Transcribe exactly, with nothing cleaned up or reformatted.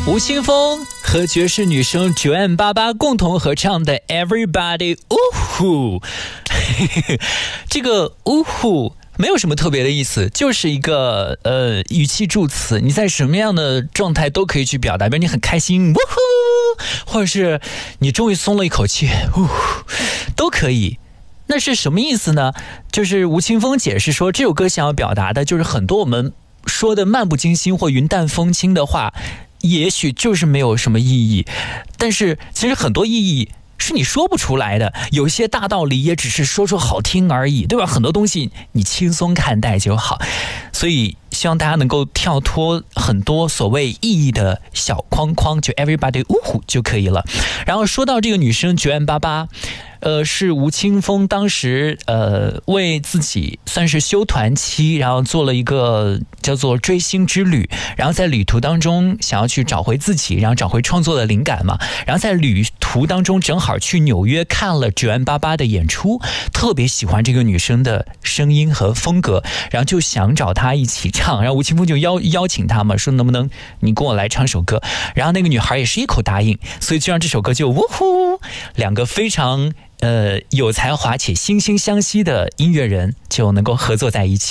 吴青峰和爵士女生九 M 八八共同合唱的 Everybody 呜呼，这个呜呼没有什么特别的意思，就是一个呃语气助词，你在什么样的状态都可以去表达，比如你很开心呜呼，或者是你终于松了一口气呜呼，都可以。那是什么意思呢？就是吴青峰解释说，这首歌想要表达的就是很多我们说的漫不经心或云淡风轻的话，也许就是没有什么意义，但是其实很多意义是你说不出来的，有些大道理也只是说说好听而已，对吧？很多东西你轻松看待就好，所以希望大家能够跳脱很多所谓意义的小框框，就 everybody 呜呼就可以了。然后说到这个女生九 M 八八，呃，是吴青峰当时呃为自己算是休团期，然后做了一个叫做追星之旅，然后在旅途当中想要去找回自己，然后找回创作的灵感嘛。然后在旅途当中正好去纽约看了九 M 八八的演出，特别喜欢这个女生的声音和风格，然后就想找她一起唱，然后吴青峰就邀邀请她嘛，说能不能你跟我来唱首歌，然后那个女孩也是一口答应，所以就让这首歌就呜呼，两个非常呃有才华且惺惺相惜的音乐人就能够合作在一起。